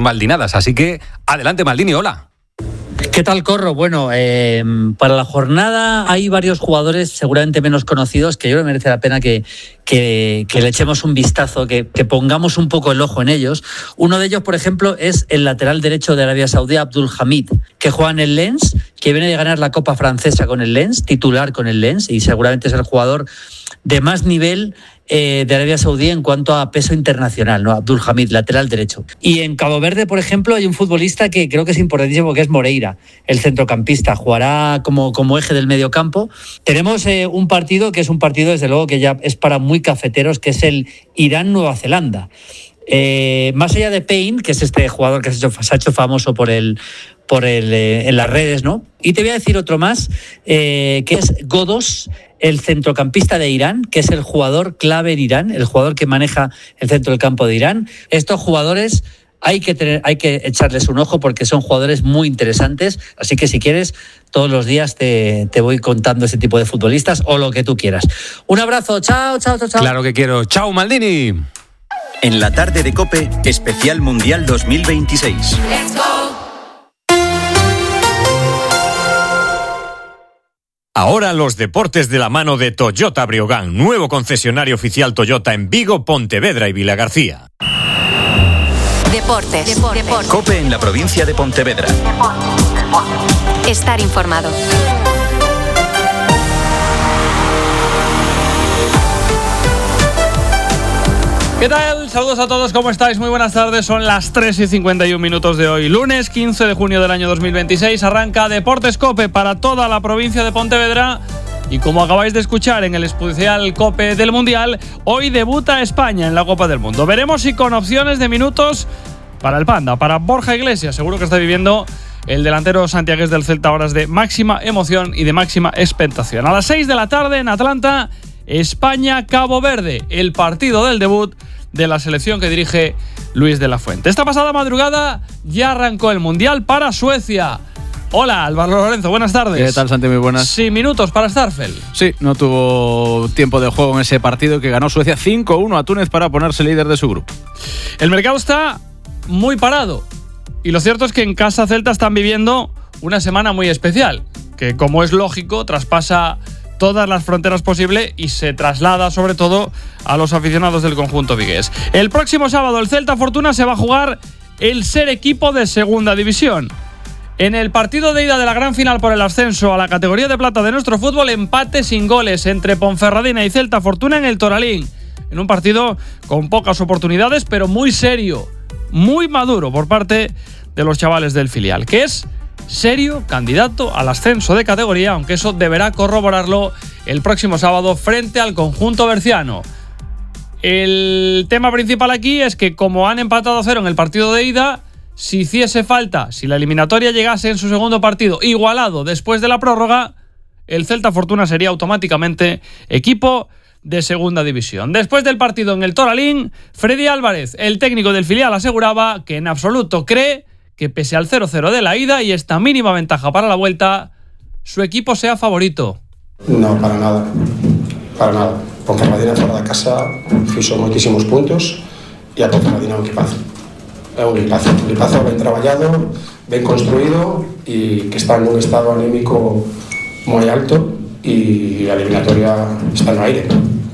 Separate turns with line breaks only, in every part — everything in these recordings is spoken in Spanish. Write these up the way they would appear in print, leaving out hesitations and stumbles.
maldinadas. Así que adelante, Maldini, hola.
¿Qué tal, Corro? Bueno, para la jornada hay varios jugadores seguramente menos conocidos que yo creo que merece la pena que le echemos un vistazo, que pongamos un poco el ojo en ellos. Uno de ellos, por ejemplo, es el lateral derecho de Arabia Saudí, Abdul Hamid, que juega en el Lens, que viene de ganar la Copa Francesa con el Lens, titular con el Lens, y seguramente es el jugador de más nivel de Arabia Saudí en cuanto a peso internacional, ¿no? Abdul Hamid, lateral derecho. Y en Cabo Verde, por ejemplo, hay un futbolista que creo que es importantísimo, que es Moreira, el centrocampista. Jugará como eje del mediocampo. Tenemos un partido que es un partido, desde luego, que ya es para muy cafeteros, que es el Irán-Nueva Zelanda. Más allá de Payne, que es este jugador que se ha hecho famoso en las redes, ¿no? Y te voy a decir otro más, que es Godos, el centrocampista de Irán, que es el jugador clave en Irán, el jugador que maneja el centro del campo de Irán. Estos jugadores hay que echarles un ojo porque son jugadores muy interesantes. Así que si quieres, todos los días te voy contando ese tipo de futbolistas o lo que tú quieras. Un abrazo, chao.
Claro que quiero. Chao, Maldini.
En la tarde de COPE, especial Mundial 2026.
Let's go.
Ahora los deportes de la mano de Toyota Breogán, nuevo concesionario oficial Toyota en Vigo, Pontevedra y Vilagarcía.
Deportes.
COPE en la provincia de Pontevedra.
Estar informado.
¿Qué tal? Saludos a todos, ¿cómo estáis? Muy buenas tardes, son las 3:51 de hoy. Lunes 15 de junio del año 2026 arranca Deportes COPE para toda la provincia de Pontevedra. Y como acabáis de escuchar en el especial COPE del Mundial, hoy debuta España en la Copa del Mundo. Veremos si con opciones de minutos para el Panda, para Borja Iglesias. Seguro que está viviendo el delantero santiagués del Celta horas de máxima emoción y de máxima expectación. A las 6 de la tarde en Atlanta, España-Cabo Verde, el partido del debut de la selección que dirige Luis de la Fuente. Esta pasada madrugada ya arrancó el Mundial para Suecia. Hola, Álvaro Lorenzo, buenas tardes.
¿Qué tal, Santi? Muy buenas.
Sin minutos para Starfel.
Sí, no tuvo tiempo de juego en ese partido que ganó Suecia 5-1 a Túnez para ponerse líder de su grupo.
El mercado está muy parado y lo cierto es que en Casa Celta están viviendo una semana muy especial, que como es lógico traspasa todas las fronteras posibles y se traslada sobre todo a los aficionados del conjunto vigués. El próximo sábado el Celta Fortuna se va a jugar el ser equipo de segunda división. En el partido de ida de la gran final por el ascenso a la categoría de plata de nuestro fútbol, empate sin goles entre Ponferradina y Celta Fortuna en el Toralín. En un partido con pocas oportunidades, pero muy serio, muy maduro por parte de los chavales del filial, que es serio candidato al ascenso de categoría, aunque eso deberá corroborarlo el próximo sábado frente al conjunto berciano. El tema principal aquí es que como han empatado a 0 en el partido de ida, si hiciese falta, si la eliminatoria llegase en su segundo partido igualado después de la prórroga, el Celta Fortuna sería automáticamente equipo de segunda división. Después del partido en el Toralín, Freddy Álvarez, el técnico del filial, aseguraba que en absoluto cree que pese al 0-0 de la ida y esta mínima ventaja para la vuelta, su equipo sea favorito.
No, para nada. Ponferradina fora de casa fixo moitísimos puntos e a Ponferradina é un equipazo. Un equipazo ben traballado, ben construído e que está nun estado anímico moi alto e a eliminatoria está no aire.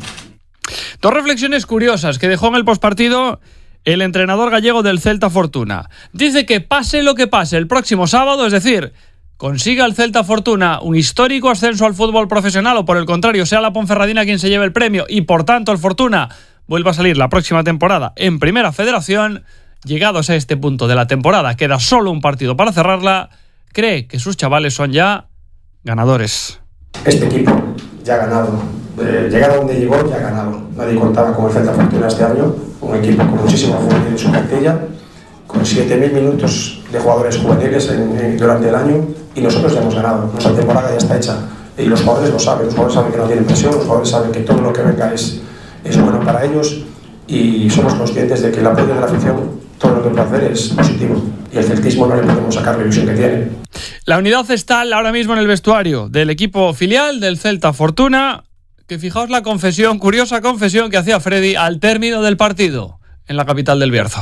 Dos reflexiones curiosas que dejó en el postpartido el entrenador gallego del Celta Fortuna. Dice que pase lo que pase el próximo sábado, es decir, consiga el Celta Fortuna un histórico ascenso al fútbol profesional o por el contrario sea la Ponferradina quien se lleve el premio y por tanto el Fortuna vuelva a salir la próxima temporada en Primera Federación, llegados a este punto de la temporada, queda solo un partido para cerrarla, cree que sus chavales son ya ganadores.
Este equipo ya ha ganado. Llegar a donde llegó ya ha ganado. Nadie contaba con el Celta Fortuna este año, un equipo con muchísima juvenil en su plantilla, con 7.000 minutos de jugadores juveniles durante el año y nosotros ya hemos ganado. Nuestra temporada ya está hecha y los jugadores lo saben. Los jugadores saben que no tienen presión, los jugadores saben que todo lo que venga es bueno para ellos y somos conscientes de que el apoyo de la afición, todo lo que puede hacer es positivo y el celtismo no le podemos sacar la ilusión que tiene.
La unidad está ahora mismo en el vestuario del equipo filial del Celta Fortuna, que fijaos la confesión, curiosa confesión que hacía Freddy al término del partido en la capital del Bierzo.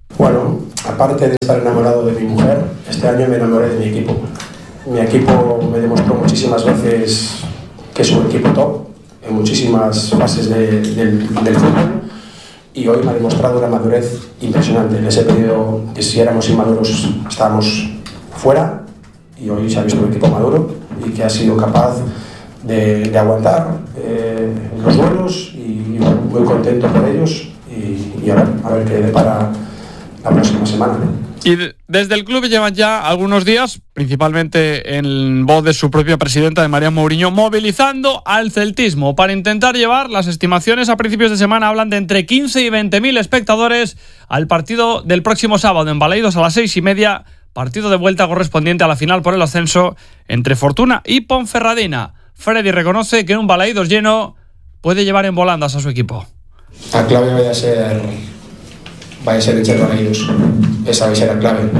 Bueno, aparte de estar enamorado de mi mujer, este año me enamoré de mi equipo. Mi equipo me demostró muchísimas veces que es un equipo top en muchísimas fases del fútbol, y hoy me ha demostrado una madurez impresionante. Les he pedido que si éramos inmaduros estábamos fuera, y hoy se ha visto un equipo maduro y que ha sido capaz de aguantar los duelos, y bueno, muy contento por ellos, y a ver qué depara la próxima semana.
Y desde el club llevan ya algunos días, principalmente en voz de su propia presidenta, de María Mourinho, movilizando al celtismo para intentar llevar las estimaciones a principios de semana. Hablan de entre 15 y 20.000 espectadores al partido del próximo sábado en Balaidos a las 6:30, partido de vuelta correspondiente a la final por el ascenso entre Fortuna y Ponferradina. Freddy reconoce que en un Balaidos lleno puede llevar en volandas a su equipo.
La clave va a ser echar Balaidos. Esa va a ser la clave.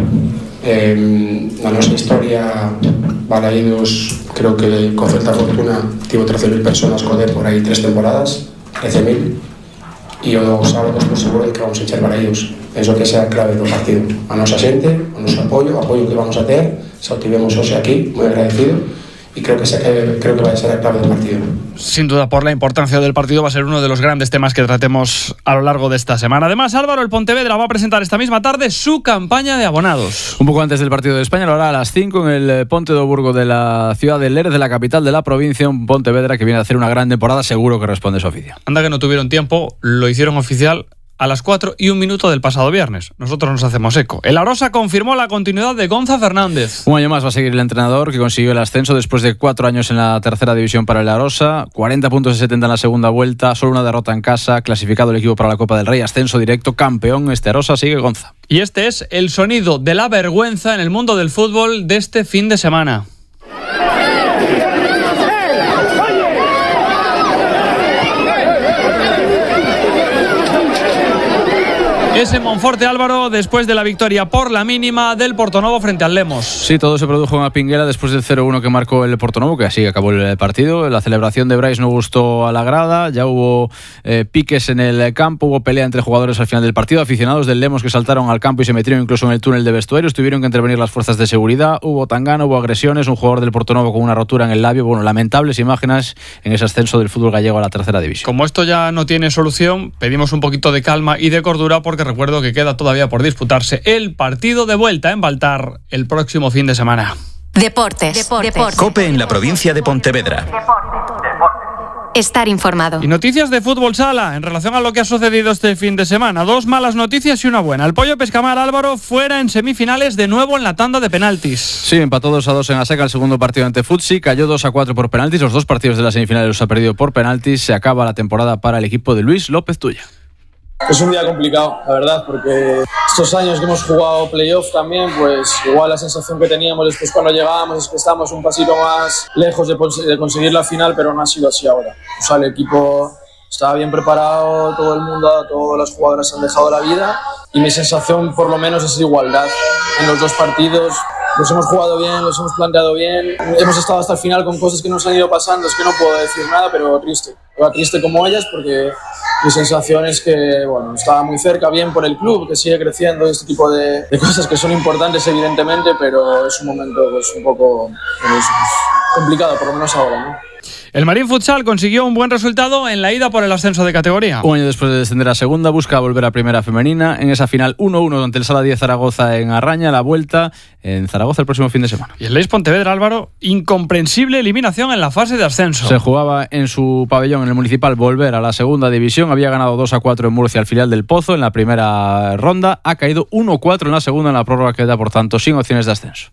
Na nosa historia, Balaidos, creo que con Celta Fortuna tivo 13.000 personas co por aí 3 temporadas, 13.000, e o sábado estou seguro de que vamos a echar Balaidos. Penso que esa é a clave do partido. A nosa xente, o noso apoio que vamos a ter, xa o tivemos hoxe aquí, moi agradecido, y creo que va a ser la clave del partido.
Sin duda, por la importancia del partido, va a ser uno de los grandes temas que tratemos a lo largo de esta semana. Además, Álvaro, el Pontevedra va a presentar esta misma tarde su campaña de abonados.
Un poco antes del partido de España, lo hará a las 5 en el Ponte do Burgo de la ciudad de Lérez, de la capital de la provincia. Un Pontevedra que viene a hacer una gran temporada, seguro que responde a su oficio.
Anda que no tuvieron tiempo, lo hicieron oficial a las 4:01 del pasado viernes. Nosotros nos hacemos eco. El Arosa confirmó la continuidad de Gonza Fernández.
Un año más va a seguir el entrenador, que consiguió el ascenso después de 4 años en la tercera división para el Arosa. 40 puntos de 70 en la segunda vuelta, solo una derrota en casa, clasificado el equipo para la Copa del Rey, ascenso directo, campeón. Este Arosa sigue Gonza.
Y este es el sonido de la vergüenza en el mundo del fútbol de este fin de semana. Ese Monforte, Álvaro, después de la victoria por la mínima del Portonovo frente al Lemos.
Sí, todo se produjo en Apinguera después del 0-1 que marcó el Portonovo, que así acabó el partido. La celebración de Brais no gustó a la grada, ya hubo piques en el campo, hubo pelea entre jugadores al final del partido, aficionados del Lemos que saltaron al campo y se metieron incluso en el túnel de vestuarios, tuvieron que intervenir las fuerzas de seguridad, hubo tangana, hubo agresiones, un jugador del Portonovo con una rotura en el labio. Bueno, lamentables imágenes en ese ascenso del fútbol gallego a la tercera división.
Como esto ya no tiene solución, pedimos un poquito de calma y de cordura, porque recuerdo que queda todavía por disputarse el partido de vuelta en Baltar el próximo fin de semana.
Deportes.
COPE en la provincia de Pontevedra.
Estar informado.
Y noticias de fútbol sala en relación a lo que ha sucedido este fin de semana. 2 malas noticias y una buena. El Pollo Pescamar, Álvaro, fuera en semifinales de nuevo en la tanda de penaltis.
Sí, empató 2-2 en Aseca el segundo partido ante Futsi, cayó 2-4 por penaltis. Los 2 partidos de la semifinales los ha perdido por penaltis. Se acaba la temporada para el equipo de Luis López Tuya.
Es un día complicado, la verdad, porque estos años que hemos jugado playoff también, pues igual la sensación que teníamos después cuando llegábamos es que estamos un pasito más lejos de conseguir la final, pero no ha sido así ahora. O sea, el equipo estaba bien preparado, todo el mundo, todas las jugadoras han dejado la vida, y mi sensación por lo menos es igualdad en los 2 partidos. Los hemos jugado bien, los hemos planteado bien, hemos estado hasta el final con cosas que nos han ido pasando, es que no puedo decir nada, pero triste. Triste como ellas, porque mi sensación es que bueno, estaba muy cerca, bien por el club, que sigue creciendo, este tipo de cosas que son importantes evidentemente, pero es un momento pues, un poco complicado, por lo menos ahora, ¿no?
El Marín Futsal consiguió un buen resultado en la ida por el ascenso de categoría.
Un año después de descender a segunda, busca volver a primera femenina. En esa final 1-1 ante el Sala 10 Zaragoza en Arraña, la vuelta en Zaragoza el próximo fin de semana.
Y el Leis Pontevedra, Álvaro, incomprensible eliminación en la fase de ascenso.
Se jugaba en su pabellón en el Municipal volver a la segunda división. Había ganado 2-4 en Murcia al filial del Pozo en la primera ronda. Ha caído 1-4 en la segunda, en la prórroga queda por tanto sin opciones de ascenso.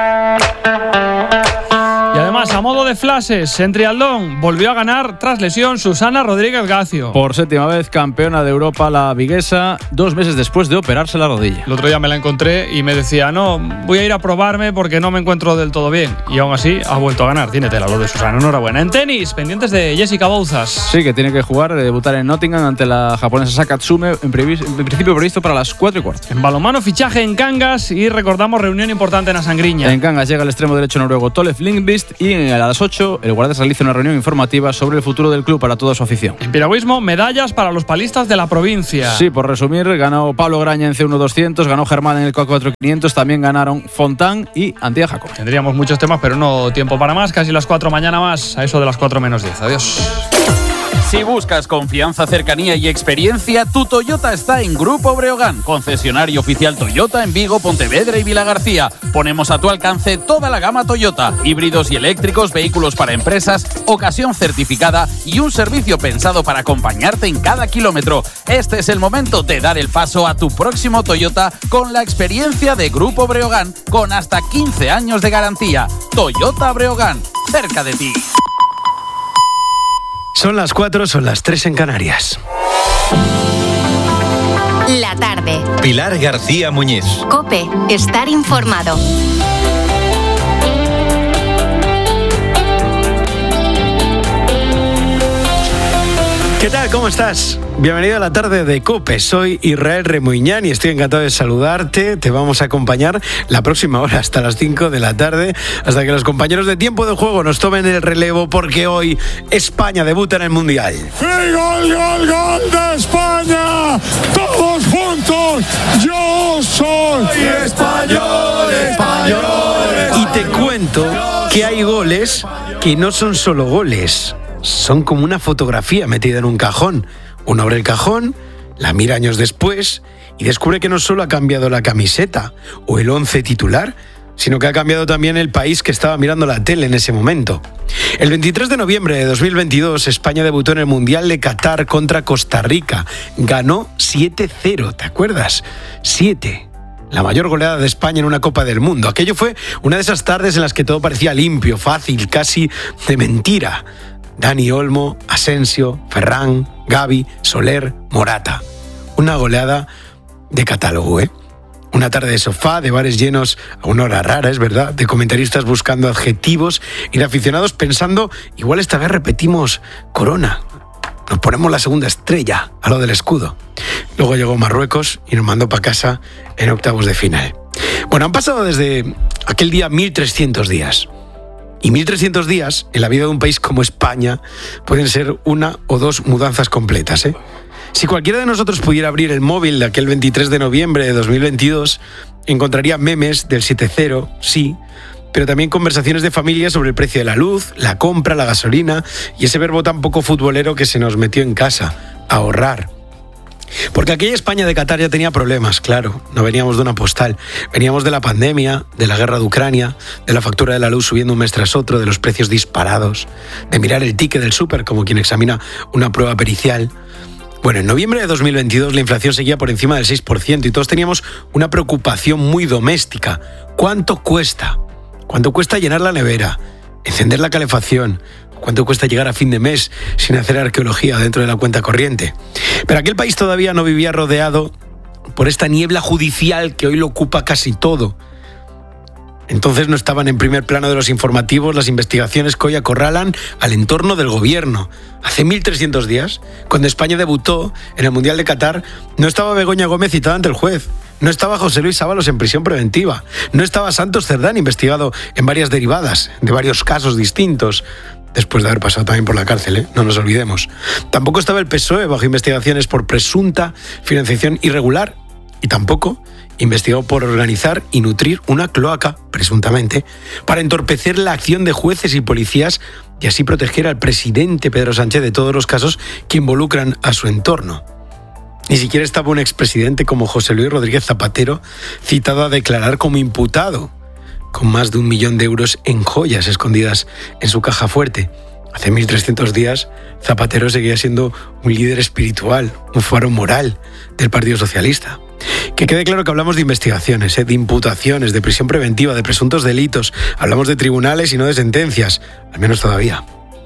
Y además, a modo de flashes, en Trialdón volvió a ganar tras lesión Susana Rodríguez Gacio.
Por 7ª vez campeona de Europa la viguesa, 2 meses después de operarse la rodilla.
El otro día me la encontré y me decía, no, voy a ir a probarme porque no me encuentro del todo bien. Y aún así ha vuelto a ganar. Tiene tela lo de Susana, enhorabuena. En tenis, pendientes de Jessica Bouzas.
Sí, que tiene que jugar, debutar en Nottingham ante la japonesa Sakatsume, en principio previsto para las 4:15.
En balonmano, fichaje en Cangas y recordamos reunión importante en Asangriña.
En Cangas llega el extremo derecho noruego Tolef Lindqvist. List, y a las 8 el Guardés realiza una reunión informativa sobre el futuro del club para toda su afición.
En piragüismo, medallas para los palistas de la provincia.
Sí, por resumir, ganó Pablo Graña en C1 200, ganó Germán en el K4 500, también ganaron Fontán y Antía Jacob.
Tendríamos muchos temas, pero no tiempo para más. Casi las 4 mañana más, a eso de las 4 menos 10. Adiós.
Si buscas confianza, cercanía y experiencia, tu Toyota está en Grupo Breogán, concesionario oficial Toyota en Vigo, Pontevedra y Vilagarcía. Ponemos a tu alcance toda la gama Toyota, híbridos y eléctricos, vehículos para empresas, ocasión certificada y un servicio pensado para acompañarte en cada kilómetro. Este es el momento de dar el paso a tu próximo Toyota con la experiencia de Grupo Breogán, con hasta 15 años de garantía. Toyota Breogán, cerca de ti.
Son las 4, son las 3 en Canarias.
La tarde.
Pilar García Muñiz.
COPE. Estar informado.
¿Qué tal? ¿Cómo estás? Bienvenido a la tarde de COPE. Soy Israel Remuñán y estoy encantado de saludarte. Te vamos a acompañar la próxima hora hasta las 5 de la tarde, hasta que los compañeros de Tiempo de Juego nos tomen el relevo, porque hoy España debuta en el Mundial.
¡Sí, gol, gol, gol de España! ¡Todos juntos! ¡Yo soy español, español!
Y te cuento que hay goles que no son solo goles, son como una fotografía metida en un cajón. Uno abre el cajón, la mira años después y descubre que no solo ha cambiado la camiseta o el 11 titular, sino que ha cambiado también el país que estaba mirando la tele en ese momento. El 23 de noviembre de 2022, España debutó en el Mundial de Qatar contra Costa Rica. Ganó 7-0, ¿te acuerdas? 7. La mayor goleada de España en una Copa del Mundo. Aquello fue una de esas tardes en las que todo parecía limpio, fácil, casi de mentira. Dani Olmo, Asensio, Ferran, Gavi, Soler, Morata. Una goleada de catálogo, ¿eh? Una tarde de sofá, de bares llenos a una hora rara, es verdad, de comentaristas buscando adjetivos y de aficionados pensando, igual esta vez repetimos Corona. Nos ponemos la segunda estrella a lo del escudo. Luego llegó Marruecos y nos mandó para casa en octavos de final. Bueno, han pasado desde aquel día 1300 días. Y 1300 días en la vida de un país como España pueden ser una o dos mudanzas completas, ¿eh? Si cualquiera de nosotros pudiera abrir el móvil de aquel 23 de noviembre de 2022, encontraría memes del 7-0, sí, pero también conversaciones de familia sobre el precio de la luz, la compra, la gasolina y ese verbo tan poco futbolero que se nos metió en casa, ahorrar. Porque aquella España de Qatar ya tenía problemas, claro, no veníamos de una postal, veníamos de la pandemia, de la guerra de Ucrania, de la factura de la luz subiendo un mes tras otro, de los precios disparados, de mirar el ticket del súper como quien examina una prueba pericial. Bueno, en noviembre de 2022 la inflación seguía por encima del 6% y todos teníamos una preocupación muy doméstica. ¿Cuánto cuesta? ¿Cuánto cuesta llenar la nevera? ¿Encender la calefacción? ¿Cuánto cuesta llegar a fin de mes sin hacer arqueología dentro de la cuenta corriente? Pero aquel país todavía no vivía rodeado por esta niebla judicial que hoy lo ocupa casi todo. Entonces no estaban en primer plano de los informativos las investigaciones que hoy acorralan al entorno del gobierno. Hace 1300 días, cuando España debutó en el Mundial de Qatar, no estaba Begoña Gómez citada ante el juez. No estaba José Luis Ábalos en prisión preventiva. No estaba Santos Cerdán investigado en varias derivadas de varios casos distintos, después de haber pasado también por la cárcel, ¿eh? No nos olvidemos. Tampoco estaba el PSOE bajo investigaciones por presunta financiación irregular y tampoco investigado por organizar y nutrir una cloaca, presuntamente, para entorpecer la acción de jueces y policías y así proteger al presidente Pedro Sánchez de todos los casos que involucran a su entorno. Ni siquiera estaba un expresidente como José Luis Rodríguez Zapatero citado a declarar como imputado, con más de 1 millón de euros en joyas escondidas en su caja fuerte. Hace 1300 días, Zapatero seguía siendo un líder espiritual, un faro moral del Partido Socialista. Que quede claro que hablamos de investigaciones, de imputaciones, de prisión preventiva, de presuntos delitos. Hablamos de tribunales y no de sentencias, al menos todavía.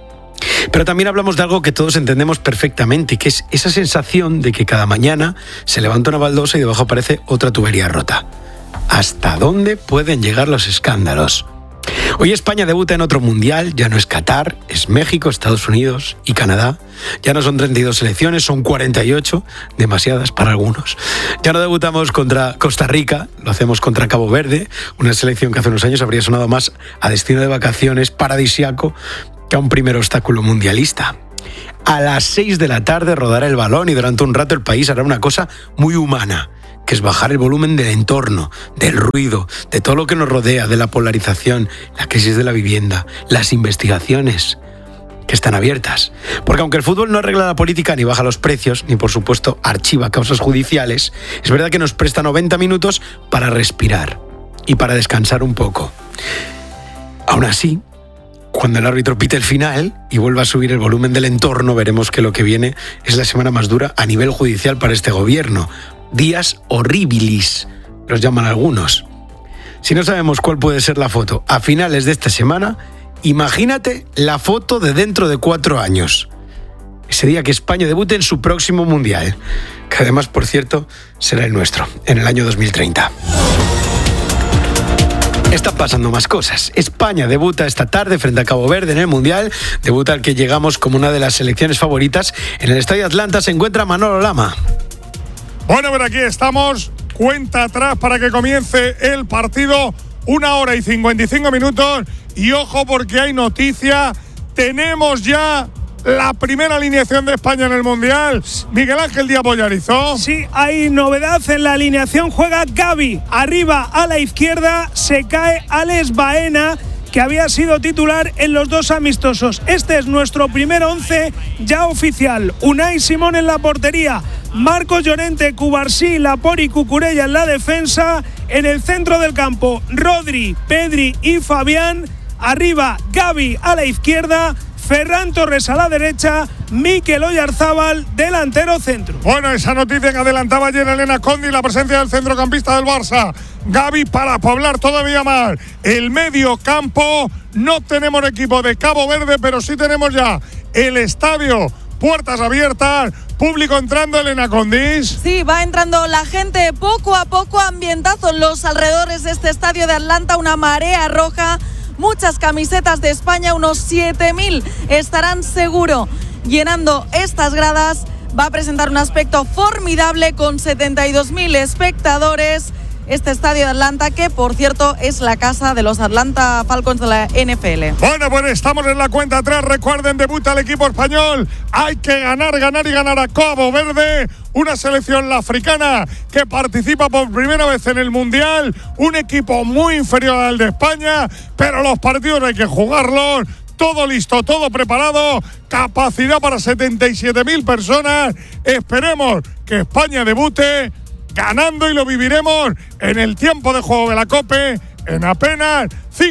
Pero también hablamos de algo que todos entendemos perfectamente, que es esa sensación de que cada mañana se levanta una baldosa y debajo aparece otra tubería rota. ¿Hasta dónde pueden llegar los escándalos? Hoy España debuta en otro mundial, ya no es Qatar, es México, Estados Unidos y Canadá. Ya no son 32 selecciones, son 48, demasiadas para algunos. Ya no debutamos contra Costa Rica, lo hacemos contra Cabo Verde, una selección que hace unos años habría sonado más a destino de vacaciones paradisiaco que a un primer obstáculo mundialista. A las 6 de la tarde rodará el balón y durante un rato el país hará una cosa muy humana, que es bajar el volumen del entorno, del ruido, de todo lo que nos rodea, de la polarización, la crisis de la vivienda, las investigaciones que están abiertas. Porque aunque el fútbol no arregla la política, ni baja los precios, ni por supuesto archiva causas judiciales, es verdad que nos presta 90 minutos para respirar y para descansar un poco. Aún así, cuando el árbitro pite el final y vuelva a subir el volumen del entorno, veremos que lo que viene es la semana más dura a nivel judicial para este gobierno. Días horribilis, los llaman algunos. Si no sabemos cuál puede ser la foto a finales de esta semana, imagínate la foto de dentro de 4 años. Ese día que España debute en su próximo mundial, que además, por cierto, será el nuestro, en el año 2030. Están pasando más cosas. España debuta esta tarde frente a Cabo Verde en el Mundial. Debuta al que llegamos como una de las selecciones favoritas. En el Estadio Atlanta se encuentra Manolo Lama.
Bueno, pero aquí estamos. Cuenta atrás para que comience el partido. 1 hora y 55 minutos. Y ojo porque hay noticia. Tenemos ya la primera alineación de España en el Mundial. Miguel Ángel Díaz Bollarizó.
Sí, hay novedad en la alineación. Juega Gavi. Arriba a la izquierda se cae Alex Baena, que había sido titular en los 2 amistosos. Este es nuestro primer 11 ya oficial. Unai Simón en la portería, Marcos Llorente, Cubarsí, Laporte y Cucurella en la defensa. En el centro del campo, Rodri, Pedri y Fabián. Arriba, Gavi a la izquierda, Ferran Torres a la derecha, Mikel Oyarzábal, delantero centro.
Bueno, esa noticia que adelantaba ayer Elena Condi, la presencia del centrocampista del Barça, Gavi, para poblar todavía más el medio campo. No tenemos equipo de Cabo Verde, pero sí tenemos ya el estadio, puertas abiertas, público entrando. Elena Condis.
Sí, va entrando la gente poco a poco, ambientazo en los alrededores de este estadio de Atlanta, una marea roja. Muchas camisetas de España, unos 7.000 estarán seguro llenando estas gradas. Va a presentar un aspecto formidable con 72.000 espectadores. Este estadio de Atlanta, que por cierto es la casa de los Atlanta Falcons de la NFL.
Bueno, pues estamos en la cuenta atrás. Recuerden, debuta el equipo español. Hay que ganar, ganar y ganar a Cabo Verde. Una selección africana que participa por primera vez en el Mundial. Un equipo muy inferior al de España, pero los partidos hay que jugarlos. Todo listo, todo preparado. Capacidad para 77.000 personas. Esperemos que España debute ganando y lo viviremos en el tiempo de juego de la COPE en apenas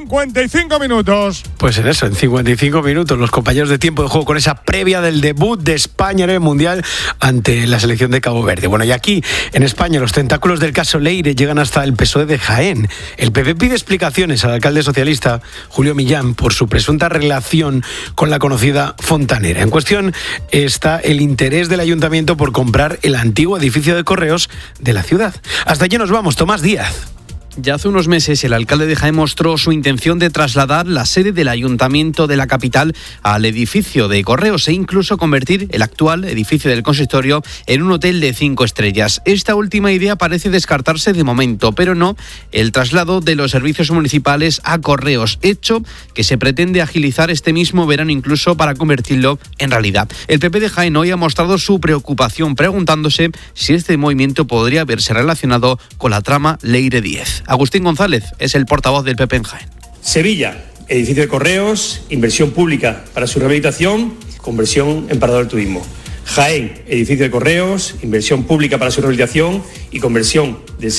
55 minutos.
Pues en eso, en 55 minutos, los compañeros de tiempo de juego con esa previa del debut de España en el Mundial ante la selección de Cabo Verde. Bueno, y aquí, en España, los tentáculos del caso Leire llegan hasta el PSOE de Jaén. El PP pide explicaciones al alcalde socialista Julio Millán por su presunta relación con la conocida fontanera. En cuestión está el interés del ayuntamiento por comprar el antiguo edificio de correos de la ciudad. Hasta allí nos vamos, Tomás Díaz.
Ya hace unos meses el alcalde de Jaén mostró su intención de trasladar la sede del ayuntamiento de la capital al edificio de correos e incluso convertir el actual edificio del consistorio en un hotel de 5 estrellas. Esta última idea parece descartarse de momento, pero no el traslado de los servicios municipales a correos, hecho que se pretende agilizar este mismo verano incluso para convertirlo en realidad. El PP de Jaén hoy ha mostrado su preocupación preguntándose si este movimiento podría verse relacionado con la trama Leire 10. Agustín González es el portavoz del PP en Jaén.
Sevilla, edificio de correos, inversión pública para su rehabilitación, conversión en parador del turismo. Jaén, edificio de correos, inversión pública para su rehabilitación y conversión de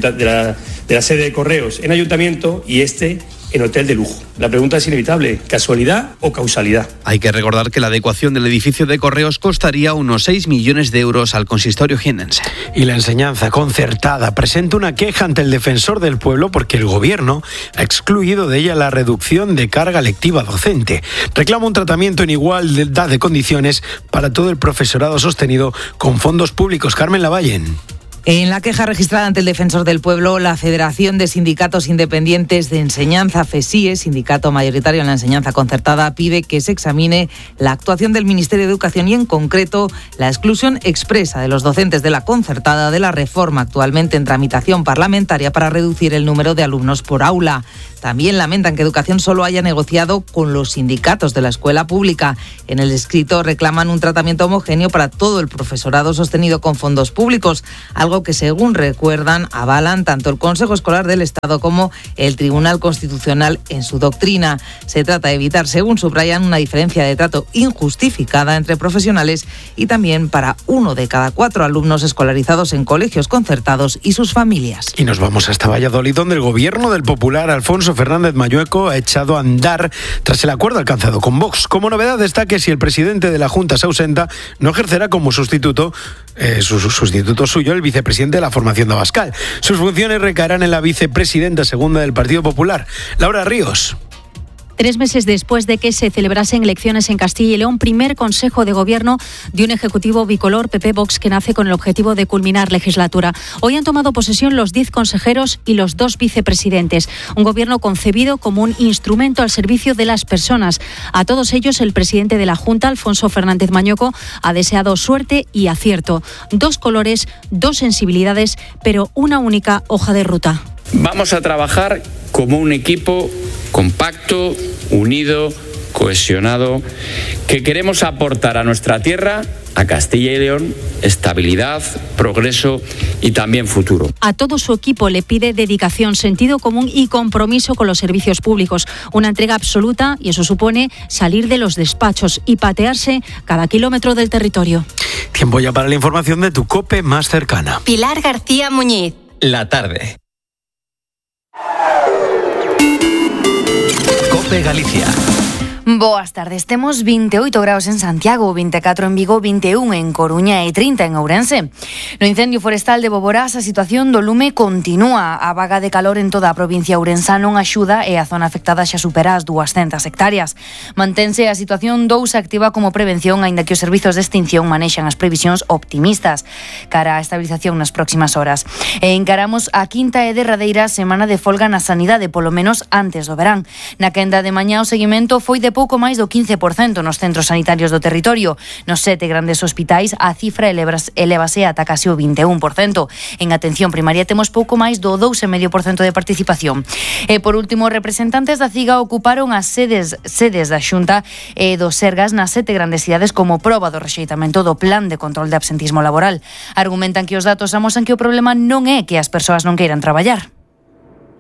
la sede de correos en ayuntamiento y en hotel de lujo. La pregunta es inevitable, ¿casualidad o causalidad?
Hay que recordar que la adecuación del edificio de correos costaría unos 6 millones de euros al consistorio jiennense.
Y la enseñanza concertada presenta una queja ante el defensor del pueblo porque el gobierno ha excluido de ella la reducción de carga lectiva docente. Reclama un tratamiento en igualdad de condiciones para todo el profesorado sostenido con fondos públicos. Carmen Lavallen.
En la queja registrada ante el Defensor del Pueblo, la Federación de Sindicatos Independientes de Enseñanza, FESIE, sindicato mayoritario en la enseñanza concertada, pide que se examine la actuación del Ministerio de Educación y, en concreto, la exclusión expresa de los docentes de la concertada de la reforma actualmente en tramitación parlamentaria para reducir el número de alumnos por aula. También lamentan que Educación solo haya negociado con los sindicatos de la escuela pública. En el escrito reclaman un tratamiento homogéneo para todo el profesorado sostenido con fondos públicos, algo que, según recuerdan, avalan tanto el Consejo Escolar del Estado como el Tribunal Constitucional en su doctrina. Se trata de evitar, según subrayan, una diferencia de trato injustificada entre profesionales y también para 1 de cada 4 alumnos escolarizados en colegios concertados y sus familias.
Y nos vamos hasta Valladolid, donde el gobierno del popular Alfonso Fernández Mañueco ha echado a andar tras el acuerdo alcanzado con Vox. Como novedad está que si el presidente de la Junta se ausenta, no ejercerá como sustituto suyo el vicepresidente de la formación de Abascal. Sus funciones recaerán en la vicepresidenta segunda del Partido Popular, Laura Ríos.
3 meses después de que se celebrasen elecciones en Castilla y León, primer Consejo de Gobierno de un Ejecutivo bicolor PP-Vox que nace con el objetivo de culminar legislatura. Hoy han tomado posesión los 10 consejeros y los 2 vicepresidentes. Un gobierno concebido como un instrumento al servicio de las personas. A todos ellos, el presidente de la Junta, Alfonso Fernández Mañueco, ha deseado suerte y acierto. 2 colores, 2 sensibilidades, pero una única hoja de ruta.
Vamos a trabajar como un equipo compacto, unido, cohesionado, que queremos aportar a nuestra tierra, a Castilla y León, estabilidad, progreso y también futuro.
A todo su equipo le pide dedicación, sentido común y compromiso con los servicios públicos. Una entrega absoluta, y eso supone salir de los despachos y patearse cada kilómetro del territorio.
Tiempo ya para la información de tu COPE más cercana.
Pilar García Muñiz.
La tarde.
Galicia.
Boas tardes. Temos 28 graus en Santiago, 24 en Vigo, 21 en Coruña e 30 en Ourense. No incendio forestal de Boborás, a situación do lume continúa. A vaga de calor en toda a provincia ourensá non axuda e a zona afectada xa supera as 200 hectáreas. Mantense a situación 2 activa como prevención, aínda que os servizos de extinción manexan as previsións optimistas cara á estabilización nas próximas horas. E encaramos a quinta e derradeira semana de folga na sanidade, polo menos antes do verán. Na quenda de mañá o seguimento foi de pouco máis do 15% nos centros sanitarios do territorio. Nos 7 grandes hospitais a cifra elevase ata case o 21%. En atención primaria temos pouco máis do 2,5% de participación. E por último, representantes da CIGA ocuparon as sedes da Xunta e do Sergas nas 7 grandes cidades como proba do rexeitamento do plan de control de absentismo laboral. Argumentan que os datos amosan que o problema non é que as persoas non queiran traballar.